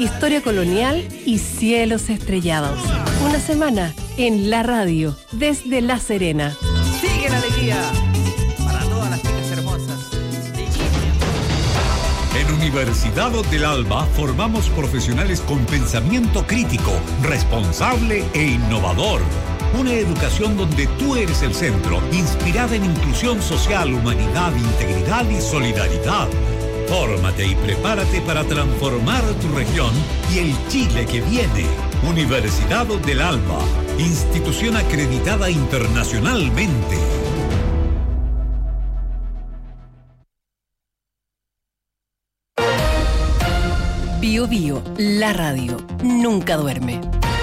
historia colonial y cielos estrellados. Una semana en la radio, desde La Serena. Sigue la alegría para todas las chicas hermosas. En Universidad del Alba formamos profesionales con pensamiento crítico, responsable e innovador. Una educación donde tú eres el centro, inspirada en inclusión social, humanidad, integridad y solidaridad. Fórmate y prepárate para transformar tu región y el Chile que viene. Universidad del Alba, institución acreditada internacionalmente. Bío Bío, la radio, nunca duerme.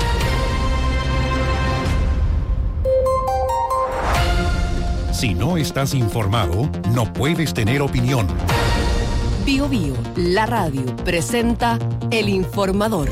Si no estás informado, no puedes tener opinión. Bío Bío, la radio, presenta El Informador.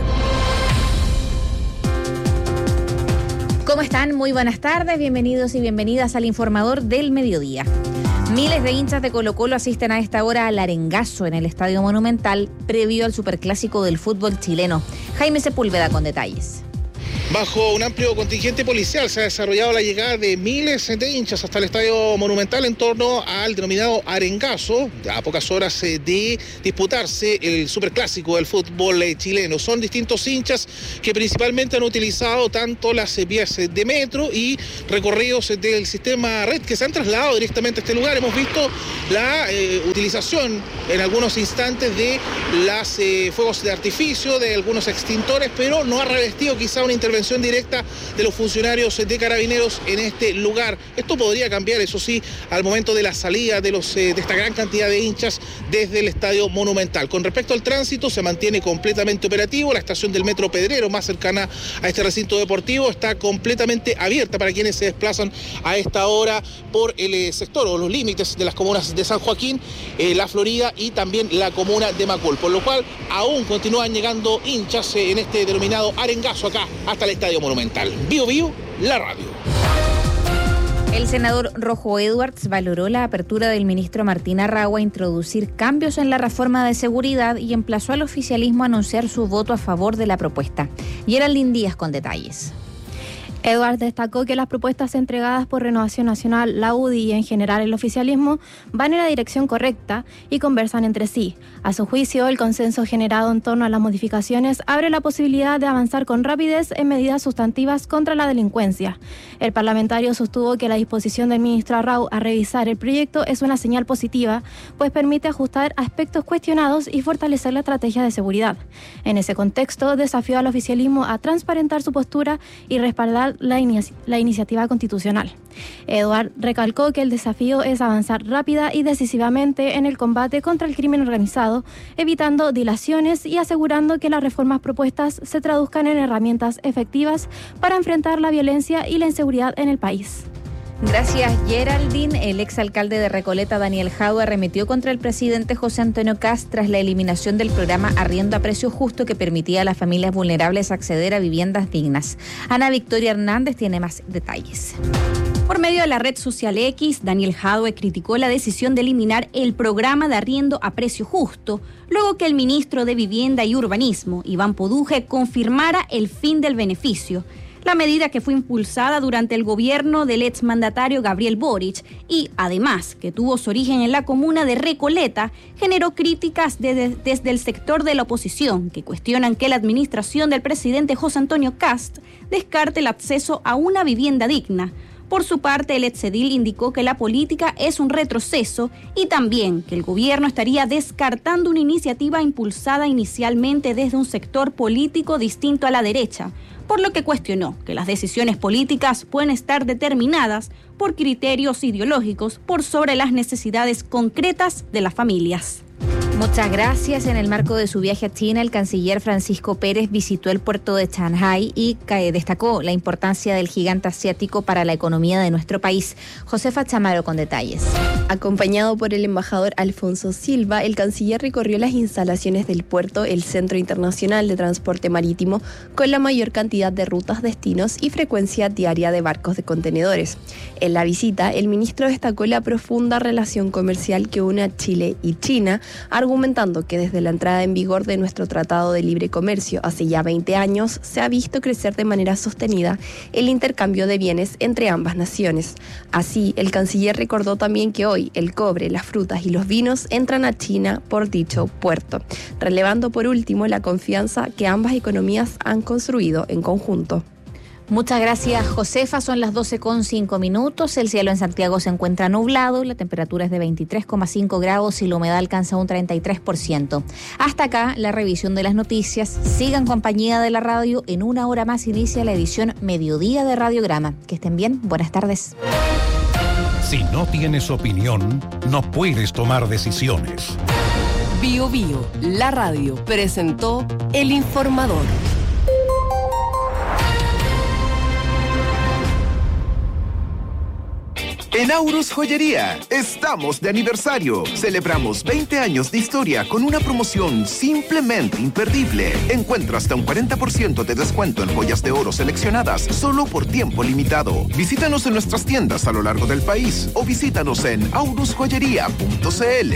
¿Cómo están? Muy buenas tardes, bienvenidos y bienvenidas al Informador del Mediodía. Miles de hinchas de Colo-Colo asisten a esta hora al arengazo en el Estadio Monumental, previo al superclásico del fútbol chileno. Jaime Sepúlveda con detalles. Bajo un amplio contingente policial se ha desarrollado la llegada de miles de hinchas hasta el Estadio Monumental en torno al denominado arengazo, a pocas horas de disputarse el superclásico del fútbol chileno. Son distintos hinchas que principalmente han utilizado tanto las vías de metro y recorridos del sistema red que se han trasladado directamente a este lugar. Hemos visto la utilización en algunos instantes de las fuegos de artificio, de algunos extintores, pero no ha revestido quizá una intervención directa de los funcionarios de Carabineros en este lugar. Esto podría cambiar, eso sí, al momento de la salida de esta gran cantidad de hinchas desde el Estadio Monumental. Con respecto al tránsito, se mantiene completamente operativo. La estación del Metro Pedrero, más cercana a este recinto deportivo, está completamente abierta para quienes se desplazan a esta hora por el sector o los límites de las comunas de San Joaquín, La Florida y también la comuna de Macul, por lo cual aún continúan llegando hinchas en este denominado arengazo acá hasta el Estadio Monumental. Bío Bío, la radio. El senador Rojo Edwards valoró la apertura del ministro Martín Arrau a introducir cambios en la reforma de seguridad y emplazó al oficialismo a anunciar su voto a favor de la propuesta. Geraldine Díaz con detalles. Edwards destacó que las propuestas entregadas por Renovación Nacional, la UDI y en general el oficialismo van en la dirección correcta y conversan entre sí. A su juicio, el consenso generado en torno a las modificaciones abre la posibilidad de avanzar con rapidez en medidas sustantivas contra la delincuencia. El parlamentario sostuvo que la disposición del ministro Arrau a revisar el proyecto es una señal positiva, pues permite ajustar aspectos cuestionados y fortalecer la estrategia de seguridad. En ese contexto, desafió al oficialismo a transparentar su postura y respaldar la iniciativa constitucional. Edward recalcó que el desafío es avanzar rápida y decisivamente en el combate contra el crimen organizado, evitando dilaciones y asegurando que las reformas propuestas se traduzcan en herramientas efectivas para enfrentar la violencia y la inseguridad en el país. Gracias, Geraldine. El exalcalde de Recoleta, Daniel Jadue, arremetió contra el presidente José Antonio Kast tras la eliminación del programa Arriendo a Precio Justo que permitía a las familias vulnerables acceder a viviendas dignas. Ana Victoria Hernández tiene más detalles. Por medio de la red social X, Daniel Jadue criticó la decisión de eliminar el programa de arriendo a precio justo, luego que el ministro de Vivienda y Urbanismo, Iván Poduje, confirmara el fin del beneficio. La medida, que fue impulsada durante el gobierno del exmandatario Gabriel Boric y, además, que tuvo su origen en la comuna de Recoleta, generó críticas desde el sector de la oposición, que cuestionan que la administración del presidente José Antonio Kast descarte el acceso a una vivienda digna. Por su parte, el exedil indicó que la política es un retroceso y también que el gobierno estaría descartando una iniciativa impulsada inicialmente desde un sector político distinto a la derecha, por lo que cuestionó que las decisiones políticas pueden estar determinadas por criterios ideológicos por sobre las necesidades concretas de las familias. Muchas gracias. En el marco de su viaje a China, el canciller Francisco Pérez visitó el puerto de Shanghái y destacó la importancia del gigante asiático para la economía de nuestro país. Josefa Chamaro con detalles. Acompañado por el embajador Alfonso Silva, el canciller recorrió las instalaciones del puerto, el Centro Internacional de Transporte Marítimo, con la mayor cantidad de rutas, destinos y frecuencia diaria de barcos de contenedores. En la visita, el ministro destacó la profunda relación comercial que une a Chile y China, argumentando argumentando que desde la entrada en vigor de nuestro Tratado de Libre Comercio hace ya 20 años se ha visto crecer de manera sostenida el intercambio de bienes entre ambas naciones. Así, el canciller recordó también que hoy el cobre, las frutas y los vinos entran a China por dicho puerto, relevando por último la confianza que ambas economías han construido en conjunto. Muchas gracias, Josefa. Son las 12:05. El cielo en Santiago se encuentra nublado, la temperatura es de 23,5 grados y la humedad alcanza un 33%. Hasta acá la revisión de las noticias. Sigan compañía de la radio. En una hora más inicia la edición Mediodía de Radiograma. Que estén bien. Buenas tardes. Si no tienes opinión, no puedes tomar decisiones. Bio Bio, la radio, presentó El Informador. En Aurus Joyería estamos de aniversario. Celebramos 20 años de historia con una promoción simplemente imperdible. Encuentra hasta un 40% de descuento en joyas de oro seleccionadas solo por tiempo limitado. Visítanos en nuestras tiendas a lo largo del país o visítanos en aurusjoyería.cl.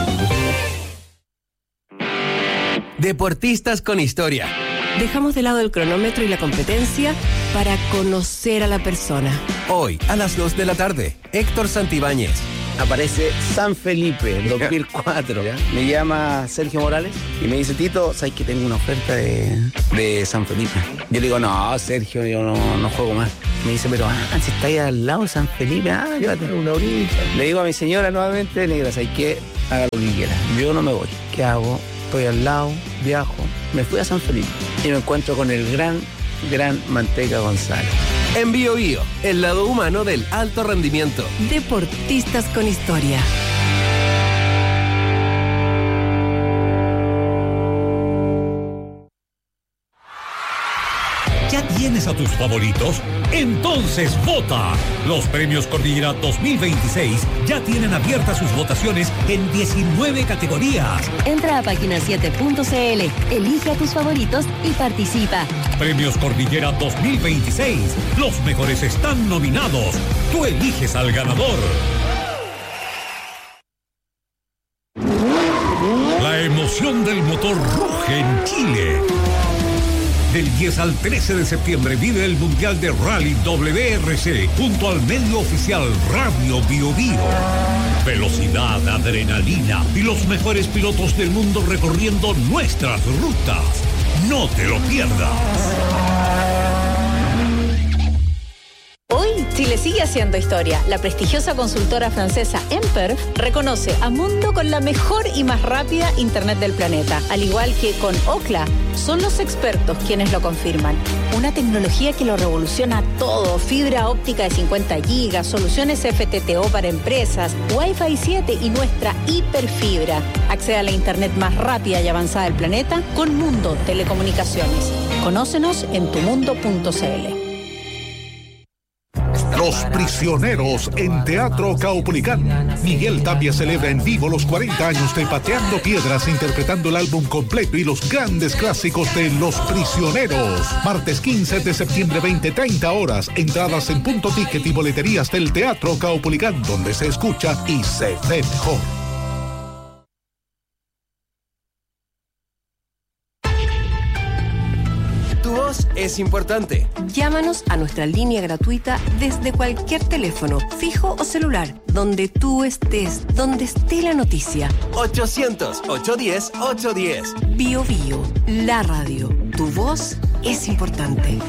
Deportistas con historia. Dejamos de lado el cronómetro y la competencia para conocer a la persona. Hoy, a las 2 de la tarde, Héctor Santibáñez. Aparece San Felipe, 2004. ¿Ya? Me llama Sergio Morales y me dice, Tito, ¿sabes que tengo una oferta de San Felipe? Yo le digo, no, Sergio, yo no juego más. Me dice, pero si está ahí al lado de San Felipe, llévate una horita. Le digo a mi señora nuevamente, negra, ¿sabes qué? Haga lo que quiera. Yo no me voy. ¿Qué hago? Estoy al lado, viajo. Me fui a San Felipe y me encuentro con el gran Manteca González. En Bio Bio, el lado humano del alto rendimiento. Deportistas con historia. ¿Ya tienes a tus favoritos? Entonces vota. Los premios Cordillera 2026 ya tienen abiertas sus votaciones en 19 categorías. Entra a página7.cl, elige a tus favoritos y participa. Premios Cordillera 2026. Los mejores están nominados. Tú eliges al ganador. La emoción del motor ruge en Chile. Del 10 al 13 de septiembre vive el Mundial de Rally WRC junto al medio oficial Radio Bio Bio. Velocidad, adrenalina y los mejores pilotos del mundo recorriendo nuestras rutas. No te lo pierdas. Hoy, Chile sigue haciendo historia. La prestigiosa consultora francesa Emper reconoce a Mundo con la mejor y más rápida Internet del planeta. Al igual que con Ookla, son los expertos quienes lo confirman. Una tecnología que lo revoluciona todo. Fibra óptica de 50 gigas, soluciones FTTO para empresas, Wi-Fi 7 y nuestra hiperfibra. Accede a la Internet más rápida y avanzada del planeta con Mundo Telecomunicaciones. Conócenos en tumundo.cl. Los Prisioneros en Teatro Caupolicán. Miguel Tapia celebra en vivo los 40 años de Pateando Piedras, interpretando el álbum completo y los grandes clásicos de Los Prisioneros. Martes 15 de septiembre, 20:30 horas. Entradas en Punto Ticket y boleterías del Teatro Caupolicán, donde se escucha y se ve mejor. Es importante. Llámanos a nuestra línea gratuita desde cualquier teléfono, fijo o celular, donde tú estés, donde esté la noticia. 800-810-810. Bio Bio, la radio. Tu voz es importante.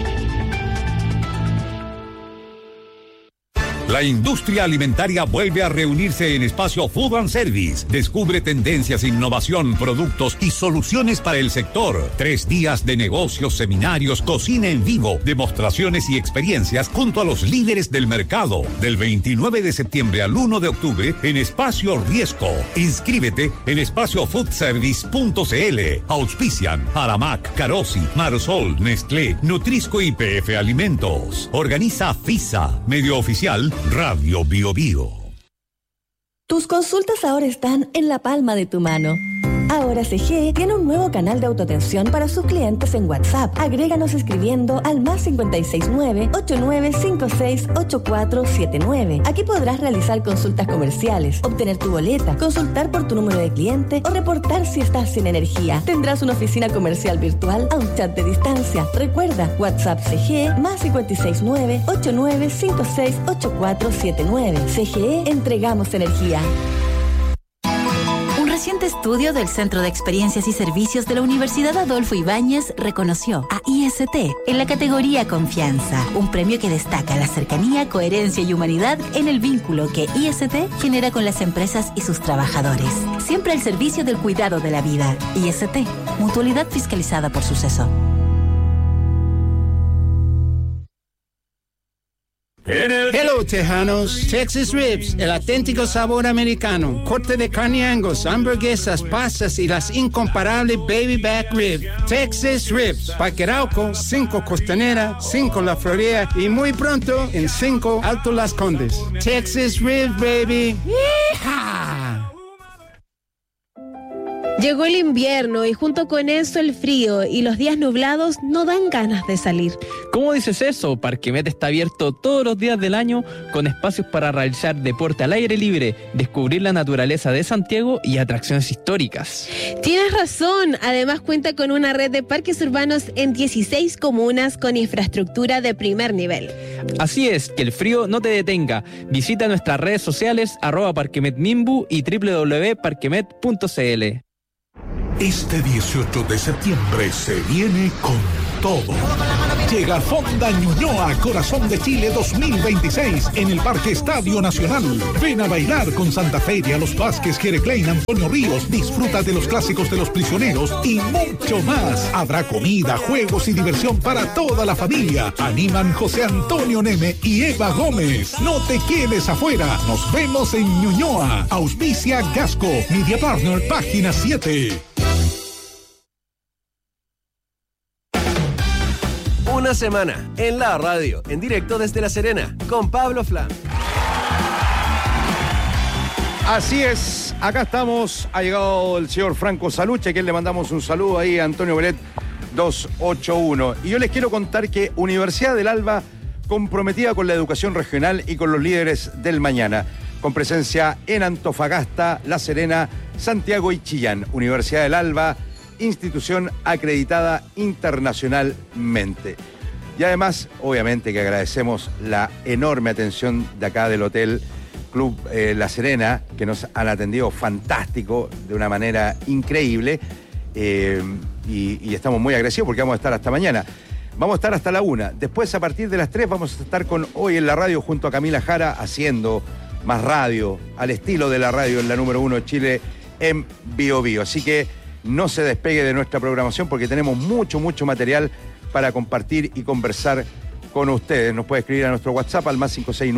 La industria alimentaria vuelve a reunirse en Espacio Food and Service. Descubre tendencias, innovación, productos y soluciones para el sector. 3 días de negocios, seminarios, cocina en vivo, demostraciones y experiencias junto a los líderes del mercado. Del 29 de septiembre al 1 de octubre en Espacio Riesco. Inscríbete en espaciofoodservice.cl. Auspician Aramac, Carosi, Marsol, Nestlé, Nutrisco y PF Alimentos. Organiza FISA, medio oficial Radio Bio Bio. Tus consultas ahora están en la palma de tu mano. Ahora CGE tiene un nuevo canal de autoatención para sus clientes en WhatsApp. Agréganos escribiendo al +569 8956 8479. Aquí podrás realizar consultas comerciales, obtener tu boleta, consultar por tu número de cliente o reportar si estás sin energía. Tendrás una oficina comercial virtual a un chat de distancia. Recuerda, WhatsApp CGE +569 8956 8479. CGE, entregamos energía. Un reciente estudio del Centro de Experiencias y Servicios de la Universidad Adolfo Ibáñez reconoció a IST en la categoría Confianza, un premio que destaca la cercanía, coherencia y humanidad en el vínculo que IST genera con las empresas y sus trabajadores. Siempre al servicio del cuidado de la vida. IST, mutualidad fiscalizada por Suceso. Hello, Tejanos. Texas Ribs, el auténtico sabor americano. Corte de carne Angus, hamburguesas, pastas y las incomparables Baby Back Rib. Texas Ribs. Parque Arauco, 5 Costanera, 5 La Florida y muy pronto en 5 Alto Las Condes. Texas Ribs, baby. ¡Yeehaw! Llegó el invierno y junto con eso el frío y los días nublados no dan ganas de salir. ¿Cómo dices eso? Parquemet está abierto todos los días del año con espacios para realizar deporte al aire libre, descubrir la naturaleza de Santiago y atracciones históricas. Tienes razón, además cuenta con una red de parques urbanos en 16 comunas con infraestructura de primer nivel. Así es, que el frío no te detenga. Visita nuestras redes sociales @parquemetmimbu y www.parquemet.cl. Este 18 de septiembre se viene con todo. Llega Fonda Ñuñoa, Corazón de Chile 2026 en el Parque Estadio Nacional. Ven a bailar con Santa Fe y a los Vázquez, Jereclein, Antonio Ríos. Disfruta de los clásicos de los prisioneros y mucho más. Habrá comida, juegos y diversión para toda la familia. Animan José Antonio Neme y Eva Gómez. No te quedes afuera. Nos vemos en Ñuñoa. Auspicia Gasco, Media Partner, Página 7. Una semana en la radio, en directo desde La Serena, con Pablo Flam. Así es, acá estamos, ha llegado el señor Franco Saluche, a quien le mandamos un saludo ahí a Antonio Belet 281. Y yo les quiero contar que Universidad del Alba, comprometida con la educación regional y con los líderes del mañana, con presencia en Antofagasta, La Serena, Santiago y Chillán. Universidad del Alba, institución acreditada internacionalmente. Y además, obviamente que agradecemos la enorme atención de acá del Hotel Club La Serena, que nos han atendido fantástico, de una manera increíble, y estamos muy agradecidos porque vamos a estar hasta mañana. Vamos a estar hasta la 1. Después, a partir de las 3, vamos a estar con Hoy en la Radio junto a Camila Jara, haciendo más radio, al estilo de la radio en la número 1 de Chile, en Bio Bio. Así que no se despegue de nuestra programación porque tenemos mucho material para compartir y conversar con ustedes. Nos puede escribir a nuestro WhatsApp al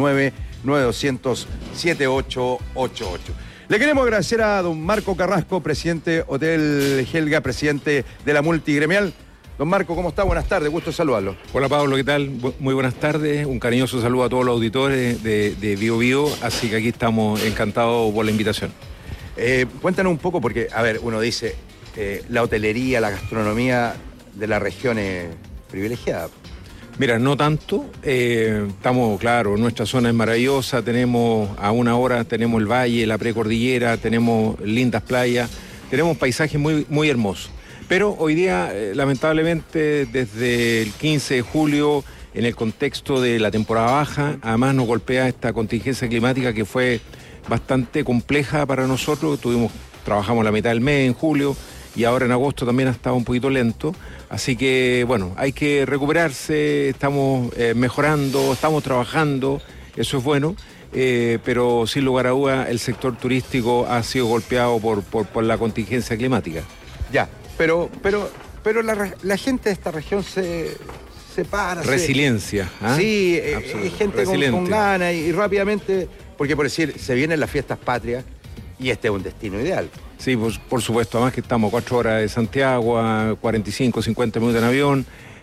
+569-9200-7888. Le queremos agradecer a don Marco Carrasco, presidente Hotel Helga, presidente de la multigremial. Don Marco, ¿cómo está? Buenas tardes, gusto saludarlo. Hola Pablo, ¿qué tal? Muy buenas tardes, un cariñoso saludo a todos los auditores de Bio Bio, así que aquí estamos encantados por la invitación. Cuéntanos un poco, porque, a ver, uno dice, la hotelería, la gastronomía de la región es privilegiada. Mira, no tanto, estamos, claro, nuestra zona es maravillosa, tenemos a una hora, tenemos el valle, la precordillera, tenemos lindas playas, tenemos paisajes muy hermosos. Pero hoy día, lamentablemente, desde el 15 de julio, en el contexto de la temporada baja, además nos golpea esta contingencia climática que fue bastante compleja para nosotros. Trabajamos la mitad del mes en julio y ahora en agosto también ha estado un poquito lento. Así que, bueno, hay que recuperarse, estamos mejorando, estamos trabajando, eso es bueno. Pero sin lugar a duda el sector turístico ha sido golpeado por la contingencia climática. Ya. Pero la gente de esta región se para. Resiliencia. Sí, gente con ganas y rápidamente, porque por decir, se vienen las fiestas patrias y este es un destino ideal. Sí, por supuesto, además que estamos 4 horas de Santiago, a 45, 50 minutos en avión.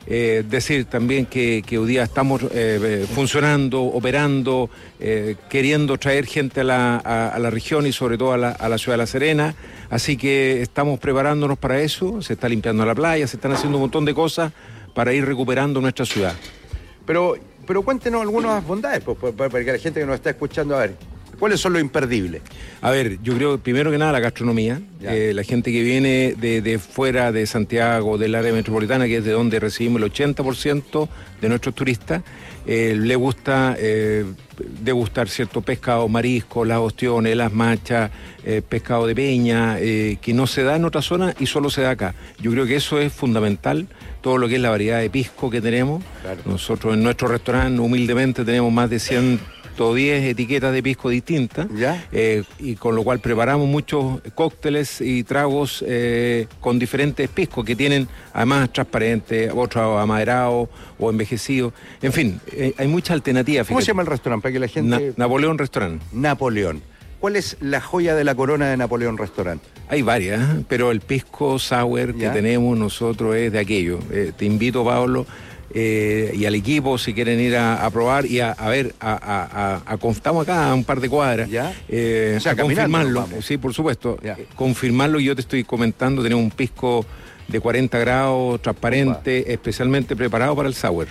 Decir también que hoy día estamos funcionando, operando, queriendo traer gente a la región y sobre todo a la ciudad de La Serena. Así que estamos preparándonos para eso, se está limpiando la playa, se están haciendo un montón de cosas para ir recuperando nuestra ciudad. Pero cuéntenos algunas bondades, para que la gente que nos está escuchando, a ver, ¿cuáles son los imperdibles? A ver, yo creo, primero que nada, la gastronomía. La gente que viene de fuera de Santiago, del área metropolitana, que es de donde recibimos el 80% de nuestros turistas, le gusta degustar cierto pescado, marisco, las ostiones, las machas, pescado de peña, que no se da en otra zona y solo se da acá. Yo creo que eso es fundamental, todo lo que es la variedad de pisco que tenemos. Claro. Nosotros en nuestro restaurante humildemente tenemos más de 110 etiquetas de pisco distintas, y con lo cual preparamos muchos cócteles y tragos con diferentes piscos que tienen además transparentes, otros amaderados o envejecidos. En fin, hay muchas alternativas. ¿Cómo se llama el restaurante? Para que la gente... Napoleón Restaurant. Napoleón. ¿Cuál es la joya de la corona de Napoleón Restaurant? Hay varias, pero el pisco sour que tenemos nosotros es de aquello. Te invito, Pablo, y al equipo, si quieren ir a probar y a ver, estamos acá a un par de cuadras, o sea, a confirmarlo. Sí, por supuesto, confirmarlo. Yo te estoy comentando, tenemos un pisco de 40 grados, transparente, especialmente preparado para el sour.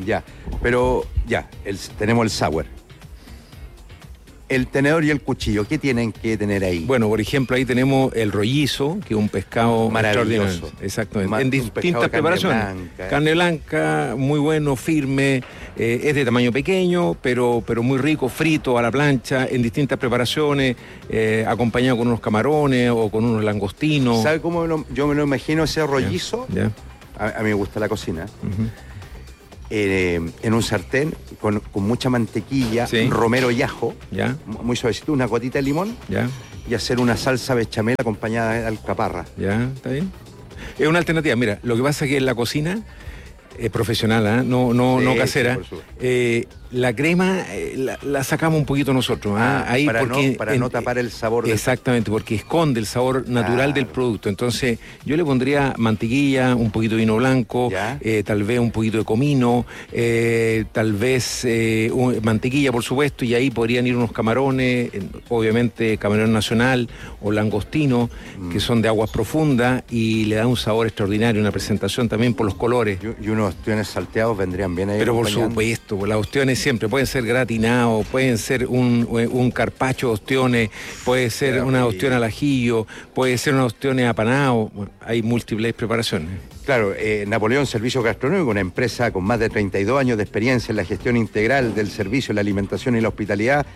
Tenemos el sour. El tenedor y el cuchillo, ¿qué tienen que tener ahí? Bueno, por ejemplo, ahí tenemos el rollizo, que es un pescado maravilloso. Exactamente. En distintas preparaciones. Carne blanca, muy bueno, firme, es de tamaño pequeño, pero muy rico, frito a la plancha, en distintas preparaciones, acompañado con unos camarones o con unos langostinos. ¿Sabe cómo yo me lo imagino ese rollizo? A mí me gusta la cocina. En un sartén con mucha mantequilla, romero y ajo, muy suavecito, una gotita de limón, y hacer una salsa bechamel acompañada de alcaparra. ¿Está bien? Es una alternativa. Mira, lo que pasa es que en la cocina profesional, no casera, la crema la sacamos un poquito nosotros. Ahí para no tapar el sabor. Exactamente, porque esconde el sabor natural del producto. Entonces yo le pondría mantequilla, un poquito de vino blanco, tal vez un poquito de comino, tal vez mantequilla, por supuesto, y ahí podrían ir unos camarones, obviamente camarón nacional o langostino, que son de aguas profundas y le da un sabor extraordinario, una presentación también por los colores. Y unos ostiones salteados vendrían bien ahí. Pero por supuesto, las ostiones siempre pueden ser gratinados, pueden ser un carpaccio de ostiones, puede ser una ostión al ajillo, puede ser una ostión apanado. Bueno, hay múltiples preparaciones. Claro, Napoleón Servicio Gastronómico, una empresa con más de 32 años de experiencia en la gestión integral del servicio, la alimentación y la hospitalidad.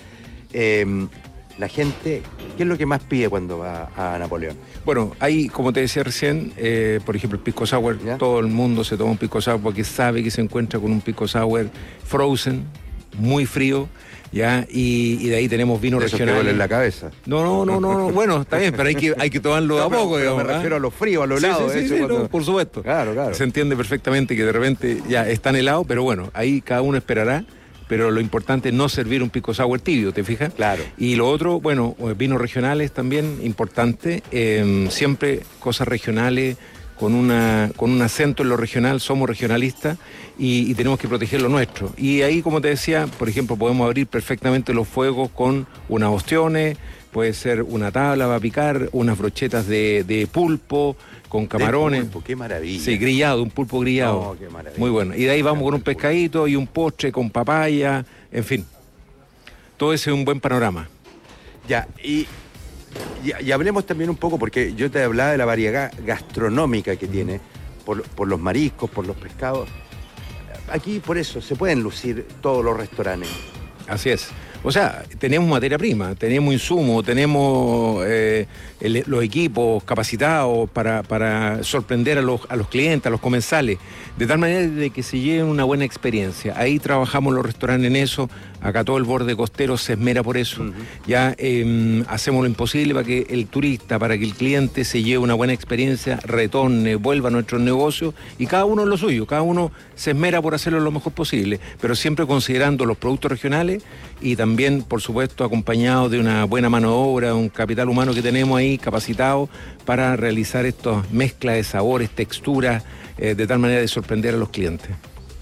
La gente, ¿qué es lo que más pide cuando va a Napoleón? Bueno, hay, como te decía recién, por ejemplo, el pisco sour. Todo el mundo se toma un pisco sour porque sabe que se encuentra con un pisco sour frozen, muy frío, y de ahí tenemos vino regional. ¿Eso te duele en la cabeza? No, bueno, está bien, pero hay que tomarlo de a poco, digamos. Me refiero a lo frío, a lo helado. Sí, por supuesto. Claro. Se entiende perfectamente que de repente ya están helados, pero bueno, ahí cada uno esperará. Pero lo importante es no servir un pisco sour tibio, ¿te fijas? Claro. Y lo otro, bueno, vinos regionales también, importante. Siempre cosas regionales, con un acento en lo regional, somos regionalistas y tenemos que proteger lo nuestro. Y ahí, como te decía, por ejemplo, podemos abrir perfectamente los fuegos con unas ostiones, puede ser una tabla para picar, unas brochetas de pulpo, con camarones. Pulpo, qué maravilla. Sí, grillado, un pulpo grillado. Qué maravilla. Muy bueno. Y de ahí vamos con un pescadito y un postre con papaya, en fin. Todo ese es un buen panorama. Y hablemos también un poco, porque yo te hablaba de la variedad gastronómica que tiene, por los mariscos, por los pescados. Aquí, por eso, se pueden lucir todos los restaurantes. Así es. O sea, tenemos materia prima, tenemos insumos, tenemos los equipos capacitados para sorprender a los clientes, a los comensales, de tal manera de que se lleven una buena experiencia. Ahí trabajamos los restaurantes en eso, acá todo el borde costero se esmera por eso. Hacemos lo imposible para que el turista, para que el cliente se lleve una buena experiencia, retorne, vuelva a nuestros negocios, y cada uno lo suyo, cada uno se esmera por hacerlo lo mejor posible, pero siempre considerando los productos regionales y también también, por supuesto, acompañado de una buena mano de obra, un capital humano que tenemos ahí capacitado para realizar estas mezclas de sabores, texturas, de tal manera de sorprender a los clientes.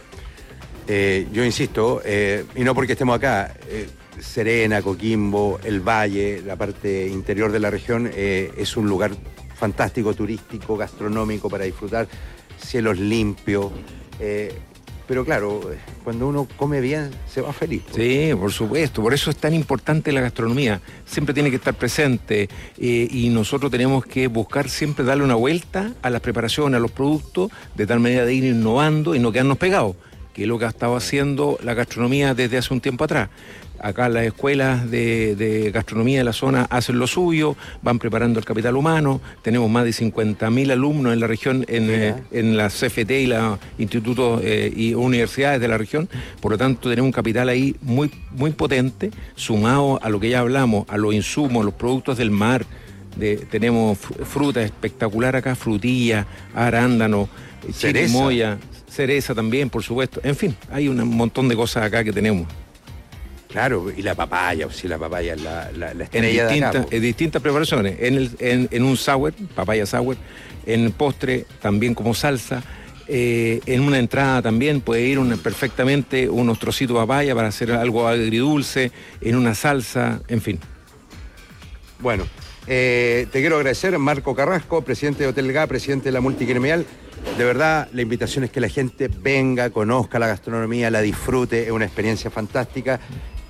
Yo insisto, y no porque estemos acá, Serena, Coquimbo, el Valle, la parte interior de la región, es un lugar fantástico, turístico, gastronómico para disfrutar, cielos limpios. Pero claro, cuando uno come bien, se va feliz. Sí, por supuesto. Por eso es tan importante la gastronomía. Siempre tiene que estar presente y nosotros tenemos que buscar siempre darle una vuelta a las preparaciones, a los productos, de tal manera de ir innovando y no quedarnos pegados, que es lo que ha estado haciendo la gastronomía desde hace un tiempo atrás. Acá las escuelas de gastronomía de la zona hacen lo suyo, van preparando el capital humano, tenemos más de 50.000 alumnos en la región, en la CFT y los institutos y universidades de la región, por lo tanto tenemos un capital ahí muy, muy potente, sumado a lo que ya hablamos, a los insumos, los productos del mar, tenemos fruta espectacular acá, frutilla, arándano, chirimoya, cereza también, por supuesto, en fin, hay un montón de cosas acá que tenemos. Claro, y la papaya, si la papaya es la estrella de acá. En distintas preparaciones, en un sour, papaya sour, en postre también como salsa, en una entrada también puede ir perfectamente unos trocitos de papaya para hacer algo agridulce, en una salsa, en fin. Bueno, te quiero agradecer, Marco Carrasco, presidente de Hotel GA, presidente de la Multigremial. De verdad, la invitación es que la gente venga, conozca la gastronomía, la disfrute, es una experiencia fantástica.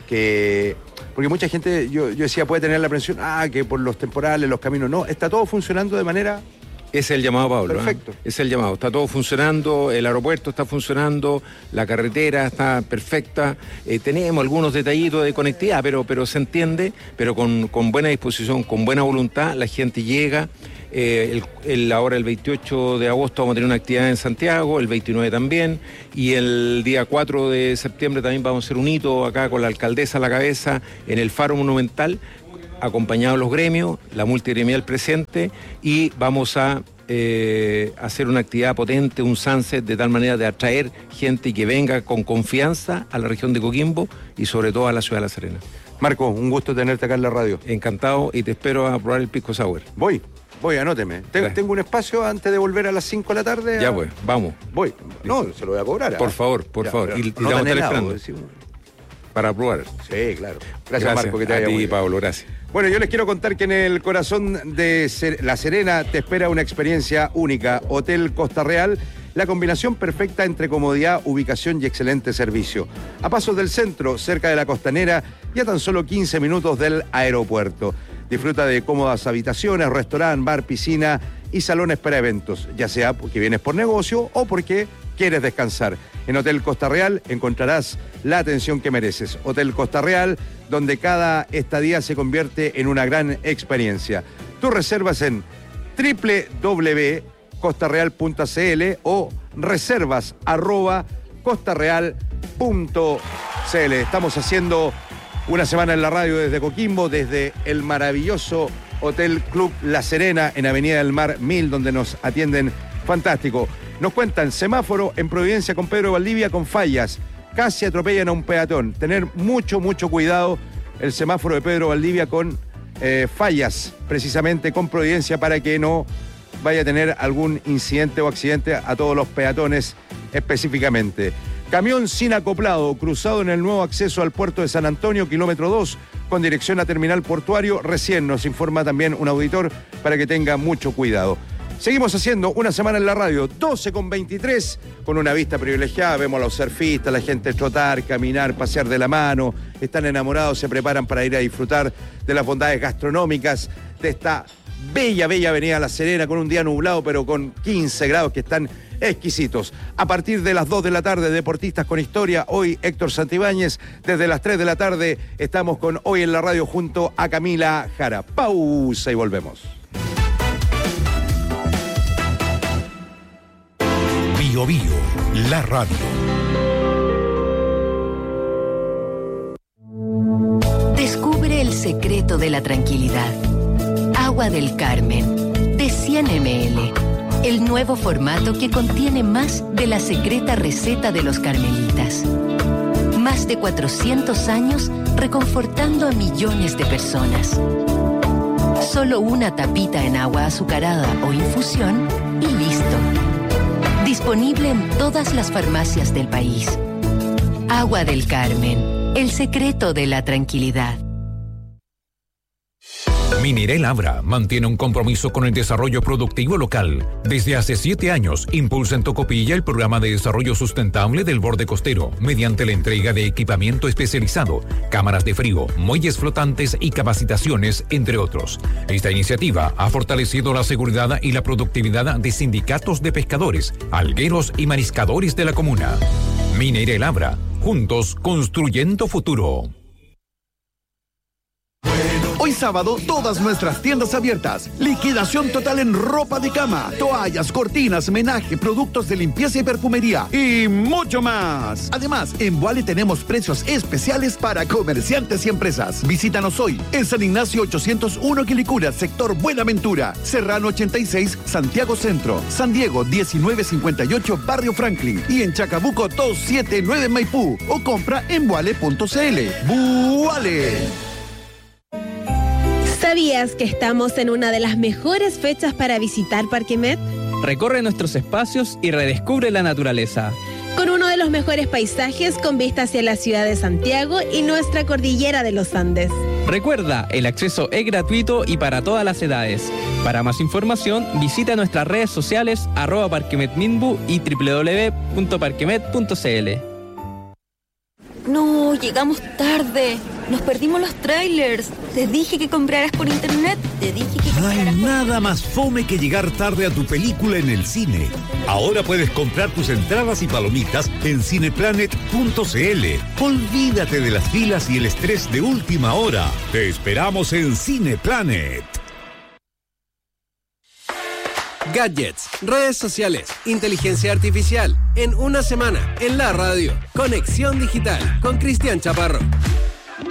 Porque mucha gente, yo decía, puede tener la impresión, que por los temporales, los caminos, no, está todo funcionando de manera... Es el llamado, Pablo. Perfecto. Es el llamado. Está todo funcionando, el aeropuerto está funcionando, la carretera está perfecta. Tenemos algunos detallitos de conectividad, pero se entiende, pero con buena disposición, con buena voluntad, la gente llega. Ahora el 28 de agosto vamos a tener una actividad en Santiago, el 29 también, y el día 4 de septiembre también vamos a hacer un hito acá con la alcaldesa a la cabeza en el Faro Monumental, acompañados los gremios, la multigremial presente, y vamos a hacer una actividad potente, un sunset, de tal manera de atraer gente y que venga con confianza a la región de Coquimbo y sobre todo a la ciudad de La Serena. Marco, un gusto tenerte acá en la radio. Encantado, y te espero a probar el pisco sour. Voy, anóteme. Tengo un espacio antes de volver a las 5 de la tarde. Ya pues, vamos. Voy. No, se lo voy a cobrar. Por favor. Y te vamos a estar esperando. Para probar. Sí, claro. Gracias, Marco, que te vaya muy bien. Pablo, gracias. Bueno, yo les quiero contar que en el corazón de La Serena te espera una experiencia única. Hotel Costa Real, la combinación perfecta entre comodidad, ubicación y excelente servicio. A pasos del centro, cerca de la costanera y a tan solo 15 minutos del aeropuerto. Disfruta de cómodas habitaciones, restaurante, bar, piscina y salones para eventos, ya sea porque vienes por negocio o porque quieres descansar. En Hotel Costa Real encontrarás la atención que mereces. Hotel Costa Real, donde cada estadía se convierte en una gran experiencia. Tus reservas en www.costareal.cl o reservas@costareal.cl. Estamos haciendo una semana en la radio desde Coquimbo, desde el maravilloso Hotel Club La Serena en Avenida del Mar 1000, donde nos atienden fantástico. Nos cuentan, semáforo en Providencia con Pedro Valdivia con fallas. Casi atropellan a un peatón. Tener mucho cuidado. El semáforo de Pedro Valdivia con fallas, precisamente con Providencia, para que no vaya a tener algún incidente o accidente a todos los peatones específicamente. Camión sin acoplado, cruzado en el nuevo acceso al puerto de San Antonio, kilómetro 2, con dirección a terminal portuario. Recién nos informa también un auditor para que tenga mucho cuidado. Seguimos haciendo una semana en la radio, 12:23, con una vista privilegiada. Vemos a los surfistas, la gente trotar, caminar, pasear de la mano. Están enamorados, se preparan para ir a disfrutar de las bondades gastronómicas de esta bella avenida La Serena, con un día nublado, pero con 15 grados que están exquisitos. A partir de las 2 de la tarde, Deportistas con Historia. Hoy Héctor Santibáñez. Desde las 3 de la tarde estamos con Hoy en la Radio junto a Camila Jara. Pausa y volvemos. Bio Bio, la radio. Descubre el secreto de la tranquilidad. Agua del Carmen, de 100 ml. El nuevo formato que contiene más de la secreta receta de los carmelitas. Más de 400 años reconfortando a millones de personas. Solo una tapita en agua azucarada o infusión y listo. Disponible en todas las farmacias del país. Agua del Carmen, el secreto de la tranquilidad. Minerel Abra mantiene un compromiso con el desarrollo productivo local. Desde hace 7 años impulsa en Tocopilla el programa de desarrollo sustentable del borde costero mediante la entrega de equipamiento especializado, cámaras de frío, muelles flotantes y capacitaciones, entre otros. Esta iniciativa ha fortalecido la seguridad y la productividad de sindicatos de pescadores, algueros y mariscadores de la comuna. Minerel Abra, juntos construyendo futuro. Hoy sábado, todas nuestras tiendas abiertas. Liquidación total en ropa de cama, toallas, cortinas, menaje, productos de limpieza y perfumería y mucho más. Además, en Vuale tenemos precios especiales para comerciantes y empresas. Visítanos hoy en San Ignacio 801 Quilicura, sector Buenaventura, Serrano 86, Santiago Centro, San Diego 1958, Barrio Franklin y en Chacabuco 279 Maipú o compra en vuale.cl. ¡Vuale! ¿Sabías que estamos en una de las mejores fechas para visitar Parque Met? Recorre nuestros espacios y redescubre la naturaleza. Con uno de los mejores paisajes con vista hacia la ciudad de Santiago y nuestra cordillera de los Andes. Recuerda, el acceso es gratuito y para todas las edades. Para más información, visita nuestras redes sociales @parquemetminbu y www.parquemet.cl. No, llegamos tarde. Nos perdimos los trailers. Te dije que compraras por internet. No hay nada más fome que llegar tarde a tu película en el cine. Ahora puedes comprar tus entradas y palomitas en cineplanet.cl. Olvídate de las filas y el estrés de última hora. Te esperamos en Cineplanet. Gadgets, redes sociales, inteligencia artificial. En una semana, en la radio. Conexión Digital con Cristian Chaparro.